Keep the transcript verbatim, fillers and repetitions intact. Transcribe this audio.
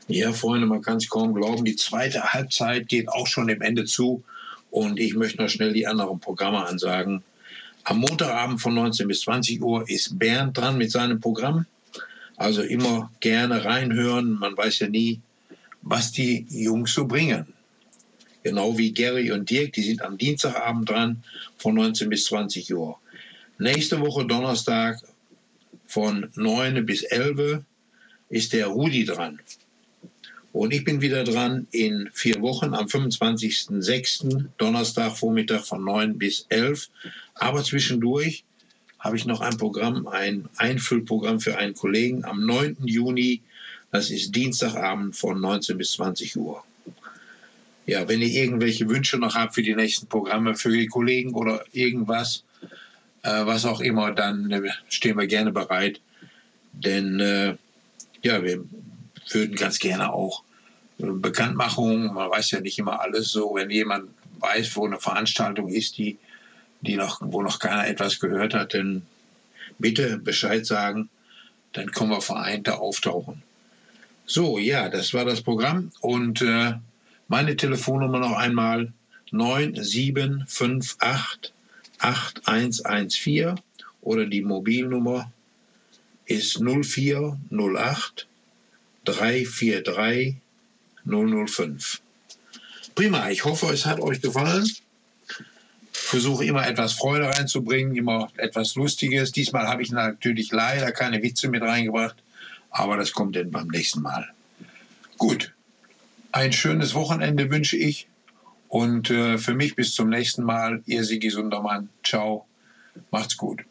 Ja, Freunde, man kann es kaum glauben. Die zweite Halbzeit geht auch schon dem Ende zu. Und ich möchte noch schnell die anderen Programme ansagen. Am Montagabend von neunzehn bis zwanzig Uhr ist Bernd dran mit seinem Programm. Also immer gerne reinhören. Man weiß ja nie, was die Jungs so bringen. Genau wie Gary und Dirk, die sind am Dienstagabend dran von neunzehn bis zwanzig Uhr. Nächste Woche Donnerstag von neun bis elf ist der Rudi dran. Und ich bin wieder dran in vier Wochen am fünfundzwanzigsten sechsten Donnerstag Vormittag von neun bis elf. Aber zwischendurch habe ich noch ein Programm, ein Einfüllprogramm für einen Kollegen am neunten Juni. Das ist Dienstagabend von neunzehn bis zwanzig Uhr. Ja, wenn ihr irgendwelche Wünsche noch habt für die nächsten Programme, für die Kollegen oder irgendwas, äh, was auch immer, dann äh, stehen wir gerne bereit. Denn äh, ja, wir würden ganz gerne auch Bekanntmachungen, man weiß ja nicht immer alles so, wenn jemand weiß, wo eine Veranstaltung ist, die, die noch, wo noch keiner etwas gehört hat, dann bitte Bescheid sagen, dann können wir vereint da auftauchen. So, ja, das war das Programm und äh, meine Telefonnummer noch einmal neun sieben fünf acht acht eins eins vier oder die Mobilnummer ist null vier null acht drei vier drei null null fünf. Prima, ich hoffe, es hat euch gefallen. Ich versuche immer etwas Freude reinzubringen, immer etwas Lustiges. Diesmal habe ich natürlich leider keine Witze mit reingebracht, aber das kommt dann beim nächsten Mal. Gut, ein schönes Wochenende wünsche ich und äh, für mich bis zum nächsten Mal, ihr Sigi Sundermann. Ciao, macht's gut.